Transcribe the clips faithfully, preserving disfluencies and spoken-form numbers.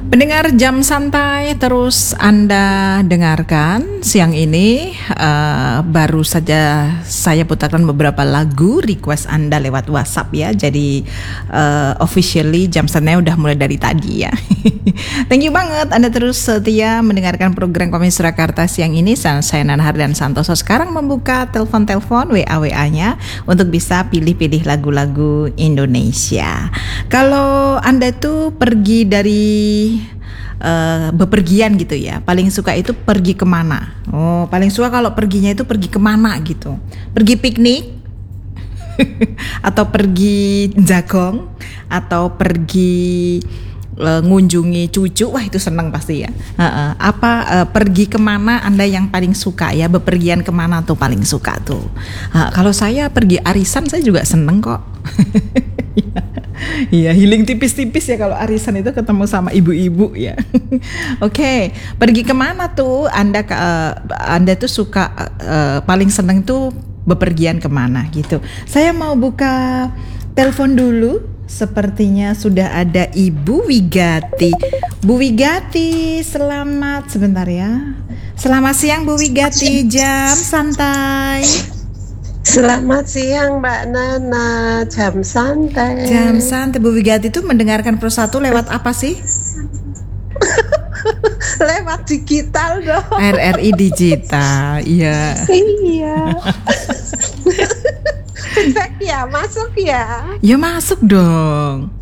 Pendengar Jam Santai, terus Anda dengarkan siang ini uh, baru saja saya putarkan beberapa lagu request Anda lewat WhatsApp ya. Jadi uh, officially Jam Santai udah mulai dari tadi ya. Thank you banget Anda terus setia mendengarkan program Komisi Surakarta siang ini. Saya Nana Hardian Santoso sekarang membuka telepon-telepon W A W A-nya untuk bisa pilih-pilih lagu-lagu Indonesia. Kalau Anda tuh pergi dari Uh, bepergian gitu ya, paling suka itu pergi kemana? Oh, paling suka kalau perginya itu pergi kemana gitu? Pergi piknik atau pergi jagong atau pergi uh, ngunjungi cucu? Wah itu seneng pasti ya. Uh-uh. Apa uh, pergi kemana Anda yang paling suka ya? Bepergian kemana tuh paling suka tuh? Uh, kalau saya pergi arisan saya juga seneng kok. Iya, healing tipis-tipis ya kalau arisan itu ketemu sama ibu-ibu ya. Oke, okay. Pergi kemana tuh Anda uh, Anda tuh suka uh, paling seneng tuh bepergian kemana gitu. Saya mau buka telepon dulu. Sepertinya sudah ada Ibu Wigati. Bu Wigati, selamat sebentar ya. Selamat siang Bu Wigati, Jam Santai. Selamat siang Mbak Nana, Jam Santai. Jam Santai, Bu Wigati itu mendengarkan Persatu lewat apa sih? Lewat digital dong. R R I digital, iya. Iya. Feedback ya, masuk ya. Ya masuk dong.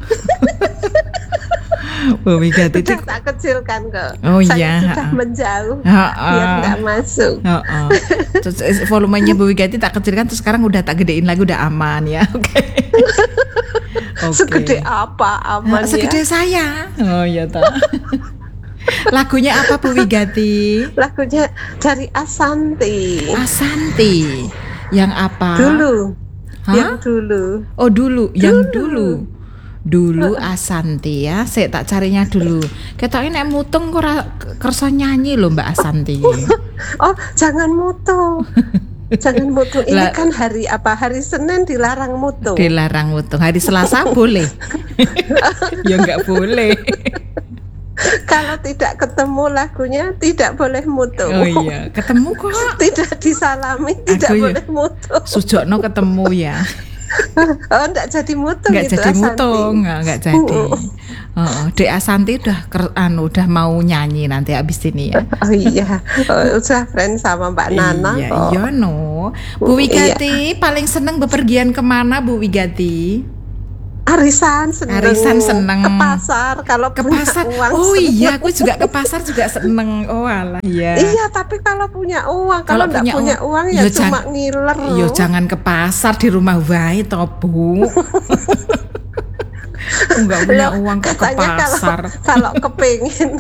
Bu Wigati itu tak kecilkan kok. Oh saya iya. sudah menjauh Ha, biar nggak masuk. Ha, ha. Terus volumenya Bu Wigati tak kecilkan, terus sekarang udah tak gedein lagi, udah aman ya. Oke. Okay. Okay. Segede apa aman nah, segede ya? saya. Oh iya tak. Lagunya apa Bu Wigati? Lagunya dari Ashanty. Ashanty. Yang apa? Dulu. Hah? Yang dulu. Oh dulu, yang Dulu. dulu. Dulu Ashanty ya, saya tak carinya dulu. Ketoknya nek mutung kok kersa nyanyi loh Mbak Ashanty. Oh, jangan mutung. Jangan mutung. Ini La, kan hari apa? Hari Senin dilarang mutung. Dilarang mutung. Hari Selasa boleh. Ya enggak boleh. Kalau tidak ketemu lagunya tidak boleh mutung. Oh iya, ketemu kok. Tidak disalami, tidak Aku boleh ya. Mutung. Sujokno ketemu ya. Oh, enggak jadi mutung Enggak gitu, jadi Ashanty. mutung, enggak, enggak jadi. Oh, Dek Ashanty udah ker, anu udah mau nyanyi nanti abis ini ya. Oh iya, oh, udah friend sama Mbak Nana iya, kok. Iya no. Bu Wigati iya. Paling seneng bepergian kemana Bu Wigati? Arisan seneng. Arisan seneng. Ke pasar kalau ke punya pasar. uang. Oh seneng. iya, aku juga ke pasar juga seneng. Oh alah. Iya. Iya, tapi kalau punya uang, kalau enggak punya, punya uang ya yo, cuma jang, ngiler. Yo jangan ke pasar, di rumah wae toh, Bu. Enggak punya Loh, uang kok ke pasar. Kalau, kalau kepengin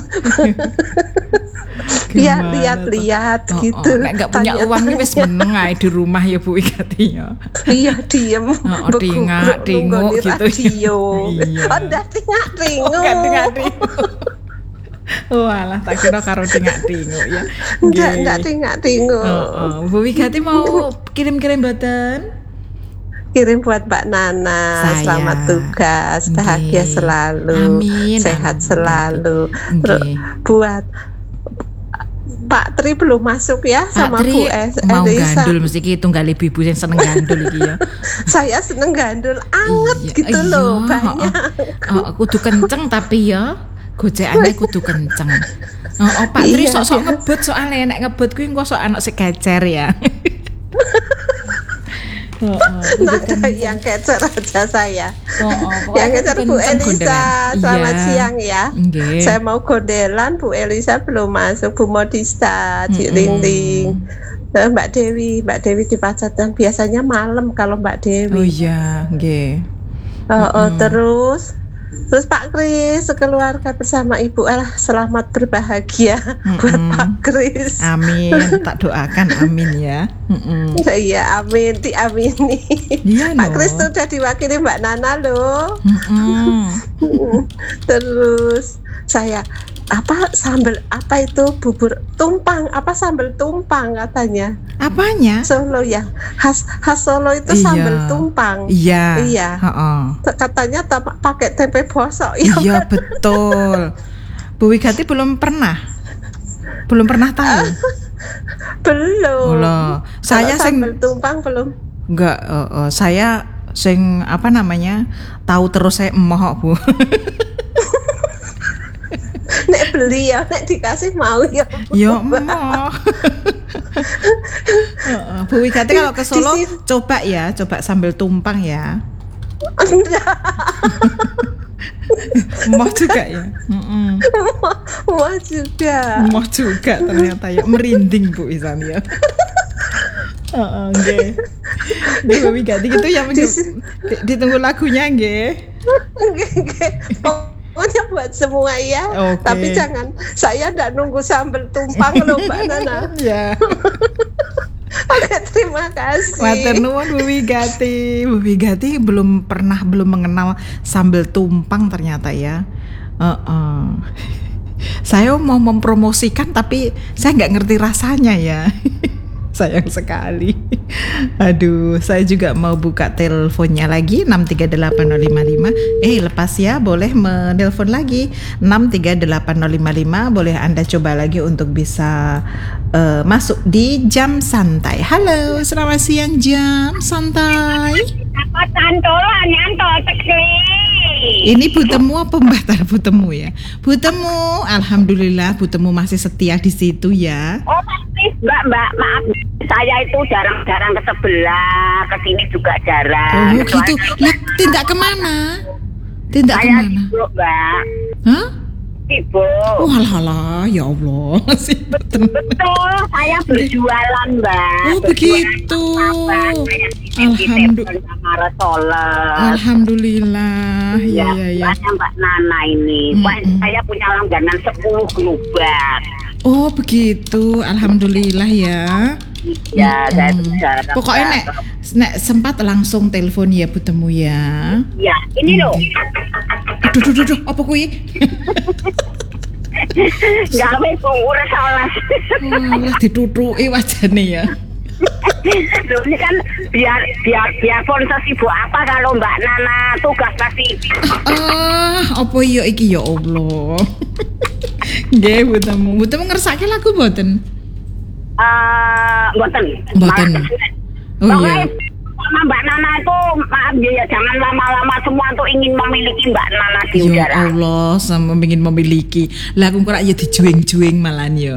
ya lihat-lihat oh, gitu. Oh, enggak punya uang nih wis meneng ae di rumah ya Bu Wigati ya. Iya diem. Oh, tingak tinguk gitu. Iya. Oh, ndak tingak tinguk. Oh, tingak tinguk. Oh alah, tak kira karo tingak tinguk ya. Enggak, enggak tingak tinguk. Oh, oh. Bu Wigati mau kirim-kirim mboten? Kirim buat Mbak Nana. Saya. Selamat tugas, bahagia Gye. Selalu, amin, sehat amin. Selalu. Gye. Terus buat Pak Tri belum masuk ya Pak sama Tri Bu Es. mau Elisa. Gandul mesti ki tunggal ibu-ibu yang seneng gandul iki ya. Saya seneng gandul anget iya, gitu iya, loh, banyak. Oh, oh, kudu kenceng tapi ya gojekannya kudu kenceng. Oh, oh Pak Tri iya, sok-sok iya. Ngebut soalnya nek ngebut kuwi engko sok anak sekecer ya. Oh, oh, nada yang kecer aja saya. Oh, oh, yang kecer Bu Elisa. Selamat iya. Siang ya. Okay. Saya mau gondelan, Bu Elisa belum masuk. Bu Modista, Cik mm-hmm. Ling Mbak Dewi, Mbak Dewi di Pacatan biasanya malam kalau Mbak Dewi. Oh iya, nggih. Okay. Oh, oh, mm-hmm. terus Terus Pak Kris sekeluarga bersama Ibu Allah selamat berbahagia mm-hmm. buat Pak Kris. Amin, tak doakan amin ya. Iya mm-hmm. amin, diamini. Iya, Pak Kris tuh udah diwakili Mbak Nana loh. Mm-hmm. Terus saya apa sambal apa itu bubur tumpang apa sambal tumpang katanya. Apanya? Solo ya khas khas Solo itu iya. Sambal tumpang. Iya. Iya. Uh-uh. Katanya pakai tempe bosok. Iya betul. Bu Wigati belum pernah, belum pernah tahu. Belum. Loh, saya sing sambal tumpang belum. enggak, uh, uh, saya sing apa namanya tahu terus saya emoh Bu. Nek beli ya, nek dikasih mau ya. Yo emoh. uh, uh, Bu Wigati kalau ke Solo coba ya, coba sambal tumpang ya. Emoh juga ya. Emoh juga. Emoh juga ternyata ya, merinding Bu Isan ya. Heeh, nggih. Bu Wigati gitu ya, ditunggu lagunya nggih. Nggih, nggih. Pokoknya buat semua ya. Okay. Tapi jangan, saya enggak nunggu sambal tumpang loh Mbak Nana. Ya. Oke, terima kasih. Matur nuwun Bu Wigati. Bu Wigati belum pernah belum mengenal sambal tumpang ternyata ya. Uh-uh. Saya mau mempromosikan tapi saya nggak ngerti rasanya ya. Sayang sekali. Aduh, saya juga mau buka teleponnya lagi enam tiga delapan nol lima lima. Eh, lepas ya, boleh menelpon lagi enam tiga delapan nol lima lima. Boleh Anda coba lagi untuk bisa uh, masuk di jam santai. Halo, selamat siang jam santai. Apa cantolan nyantol tekli. Ini Bu Temu apa Mbak Tar Bu Temu ya? Bu Temu, alhamdulillah Bu Temu masih setia di situ ya. Oh, pasti Mbak, Mbak, maaf. Saya itu jarang-jarang ke sebelah, ke sini juga jarang. Oh gitu. Lah, tindak kemana? Tindak saya kemana? sibuk, Mbak. Hah? Sibuk. Oh alah, ya Allah. Sibuk tenan. Betul, saya berjualan, Mbak. Oh, begitu. Alhamdulillah. Sama resoles. Alhamdulillah. Ya, ya, ya. Banyak Mbak Nana ini. Mm-mm. Saya punya langganan sepuluh gerobak. Oh, begitu. Alhamdulillah ya. Ya, saya Mm-mm. jarang. Pokoknya nek, nek sempat langsung telepon ya Bu Temu ya. Ya, ini loh. Aduh, aduh, aduh, apa kuwi? Gawe ora salah. Wah, ditutuki wajane ya. Loh, ini kan biar biar biar pun sesibuk apa kalau Mbak Nana tugas pasti. Ah, apa iya iki ya Allah. Nggih, Bu Temu. Bu Temu ngersake lagu mboten? Eh, mboten. Mboten. Oh iya. Sama Mbak Nana itu maaf ya, jangan lama-lama, semua tuh ingin memiliki Mbak Nana di Ya udara. Allah, sama ingin memiliki. Lah aku kok ya dijueng-jueng malan ya.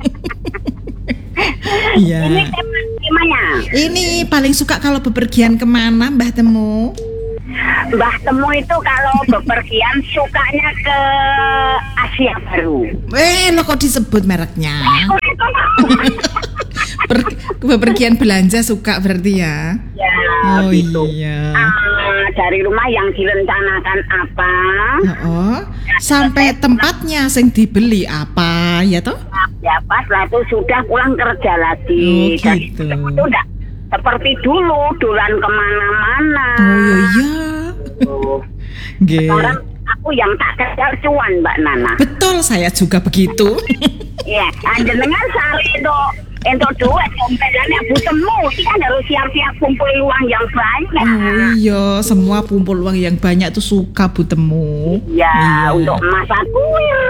Iya. Ini tema temanya. Ini paling suka kalau bepergian kemana Mbah Temu? Mbah Temu itu kalau bepergian sukanya ke Asia Baru. Eh, lo kok disebut mereknya? Oh, itu Per, bepergian belanja suka berarti ya? ya, Oh gitu. iya. Ah, dari rumah yang direncanakan apa? Oh, sampai tempatnya sing dibeli apa ya toh? Ya pas lah itu sudah pulang kerja lagi. Oh, Dan gitu. itu udah seperti dulu, dolan kemana-mana. Oh iya. Oh. Nggih. Sekarang aku yang tak kejar cuan Mbak Nana. Betul, saya juga begitu. Iya, jenengan sari itu entuk duit dompetnya Bu Temu, ini kan harus siap-siap kumpul uang yang banyak. Oh iya, semua kumpul uang yang banyak tuh suka Bu Temu. Ya, Iya. untuk masak kuil.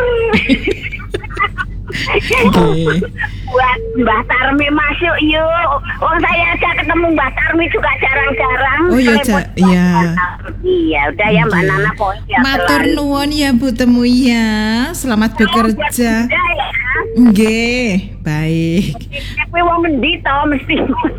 Oke. Buat Mbah Tarmi masuk yuk. Oh saya aja ketemu Mbah Tarmi juga jarang-jarang. Oh iya, Telepon Ja- iya. Iya, udah ya Mbak Oke. Nana pokoknya. Matur nuwun ya Bu Temu ya. Selamat bekerja. Ya, ya. Nggih, baik. Tapi wong ngendi to mesti.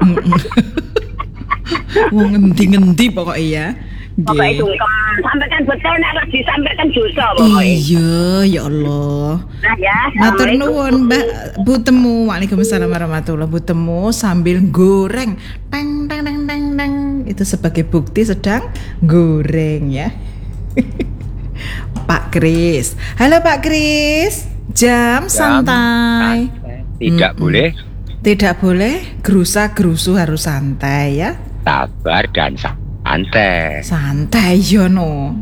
Wong ngendi-ngendi pokoknya ya. Pokoknya itu Nggih. sampaikan betul nek harus disampaikan dosa pokoknya. Iya, ya Allah. Nah ya. Matur Assalamualaikum. nuwun Mbak Bu Temu. Waalaikumsalam warahmatullahi. Bu Temu sambil goreng. Teng teng teng teng teng. Itu sebagai bukti sedang goreng ya. Pak Kris. Halo Pak Kris. Jam santai. Tidak Mm-mm. boleh Tidak boleh gerusa-gerusu, harus santai ya. sabar dan santai. Santai yo no.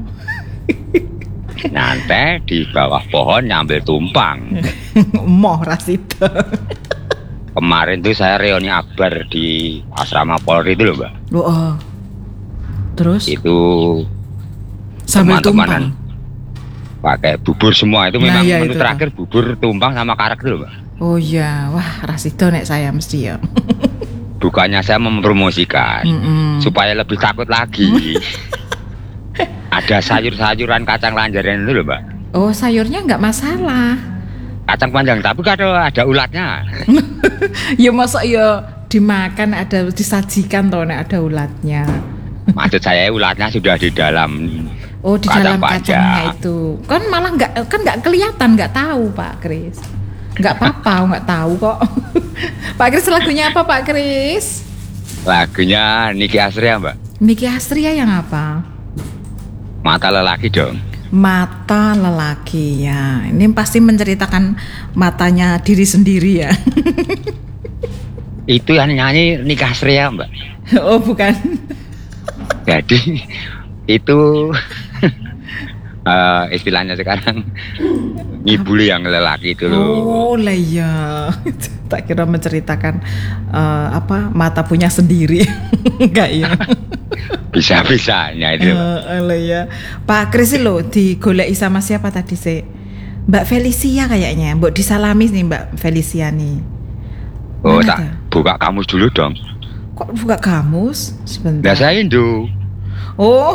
Nanti di bawah pohon nyambil tumpang. Moh rasida. Kemarin tuh saya reuni akbar di asrama Polri itu loh Mbak. Oh. Terus Itu sambil teman-temanan. tumpang. pakai bubur semua itu Nah, memang iya, menu itu terakhir bubur tumpang sama karak itu loh, Mbak. Oh iya, wah rasido nek saya mesti ya. Bukannya saya mempromosikan Mm-mm. supaya lebih takut lagi. Ada sayur-sayuran kacang lanjaran itu loh, Mbak. Oh sayurnya nggak masalah. Kacang panjang tapi kalau ada ulatnya. Ya masa ya dimakan ada disajikan toh nek ada ulatnya. Maksud saya ulatnya sudah di dalam. Oh di Kacang dalam panjang. kacangnya itu kan malah nggak kan nggak kelihatan nggak tahu Pak Kris. Nggak apa-apa nggak tahu kok. Pak Kris lagunya apa Pak Kris? Lagunya Niki Astria, Mbak. Niki Astria yang apa? Mata lelaki dong. Mata lelaki ya. Ini pasti menceritakan matanya diri sendiri ya. Itu yang nyanyi Niki Astria, Mbak. Oh bukan. Jadi itu uh, istilahnya sekarang ngibuli yang lelaki itu loh. Oh lah ya. Tak kira menceritakan uh, apa mata punya sendiri. Enggak ya. Bisa-bisanya itu. Uh, lah ya. Pak Kris lo digoleki sama siapa tadi sih? Mbak Felicia kayaknya. Mbok disalami nih Mbak Felicia nih. Oh, Mana tak tuh? buka kamus dulu dong. Kok buka kamus? Sebentar. Nah, saya Indo. Oh.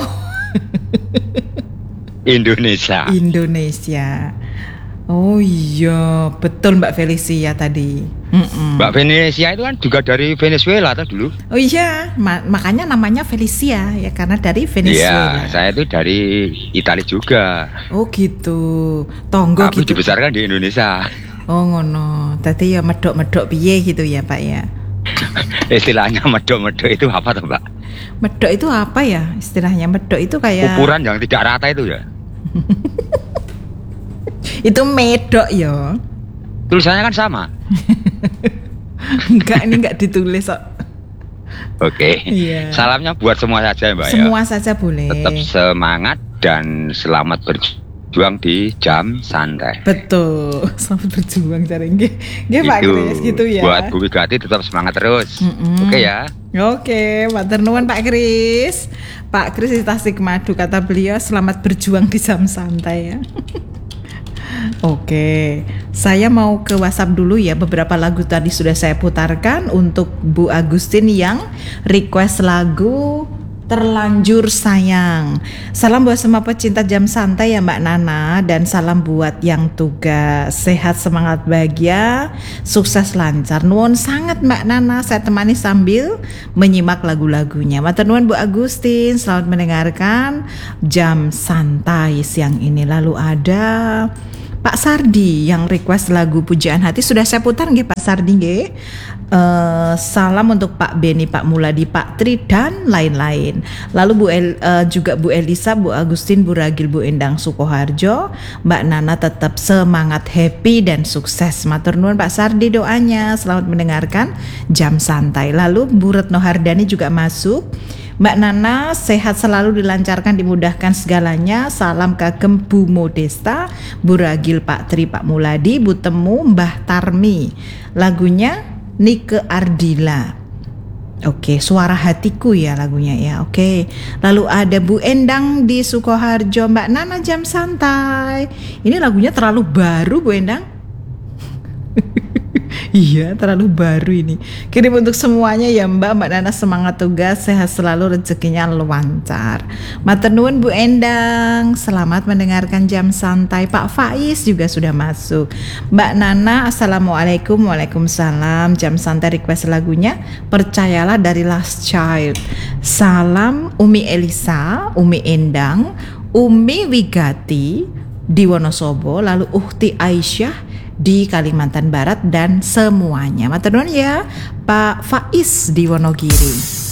Indonesia. Indonesia. Oh iya, betul Mbak Felicia tadi. Mm-mm. Mbak Venesia itu kan juga dari Venezuela atau dulu? Oh iya, ma- makanya namanya Felicia ya karena dari Venezuela. Iya, saya itu dari Italia juga. Oh gitu, tonggo Tapi gitu. dibesarkan di Indonesia. Oh ngono, tadi ya medok-medok piye gitu ya Pak ya. Istilahnya medok-medok itu apa tuh, Mbak? Medok itu apa ya istilahnya? Medok itu kayak Ukuran yang tidak rata itu ya? itu medok ya. Tulisannya kan sama. Enggak, ini enggak ditulis kok. Oke. Iya. Salamnya buat semua saja, Mbak. Semua ya. saja boleh. Tetap semangat dan selamat berjuang di jam santai. Betul. Selamat berjuang cari nggih. Nggih Pak Kris gitu ya. Buat Bu Wigati tetap semangat terus. Mm-mm. Oke ya. Oke, matur nuwun Pak Kris. Pak Kris di Tasikmadu kata beliau selamat berjuang di jam santai ya. Oke, saya mau ke WhatsApp dulu ya. Beberapa lagu tadi sudah saya putarkan untuk Bu Agustin yang request lagu Terlanjur Sayang. Salam buat semua pecinta jam santai ya Mbak Nana. Dan salam buat yang tugas. Sehat, semangat, bahagia, sukses, lancar. Nuwun sangat Mbak Nana. Saya temani sambil menyimak lagu-lagunya. Matur nuwun Bu Agustin. Selamat mendengarkan jam santai siang ini. Lalu ada Pak Sardi yang request lagu Pujaan Hati. Sudah saya putar nggih Pak Sardi nggih. Uh, salam untuk Pak Beni, Pak Muladi, Pak Tri dan lain-lain. Lalu Bu El, uh, juga Bu Elisa, Bu Agustin, Bu Ragil, Bu Endang Sukoharjo, Mbak Nana tetap semangat, happy dan sukses. Matur nuwun Pak Sardi doanya. Selamat mendengarkan jam santai. Lalu Bu Retno Hardani juga masuk. Mbak Nana sehat selalu, dilancarkan, dimudahkan segalanya. Salam kagem Bu Modesta, Bu Ragil, Pak Tri, Pak Muladi, Bu Temu, Mbah Tarmi. Lagunya Nike Ardila. Oke, Suara Hatiku ya lagunya ya. Oke. Lalu ada Bu Endang di Sukoharjo, Mbak Nana jam santai. Ini lagunya terlalu baru Bu Endang. Iya, terlalu baru ini. Kirim untuk semuanya ya Mbak. Mbak Nana semangat tugas, sehat selalu, rezekinya lancar. Matur nuwun Bu Endang. Selamat mendengarkan jam santai. Pak Faiz juga sudah masuk. Mbak Nana, assalamualaikum. Waalaikumsalam. Jam santai request lagunya Percayalah dari Last Child. Salam Umi Elisa, Umi Endang, Umi Wigati di Wonosobo, lalu Ukti Aisyah di Kalimantan Barat dan semuanya. Matur nuwun ya Pak Faiz di Wonogiri.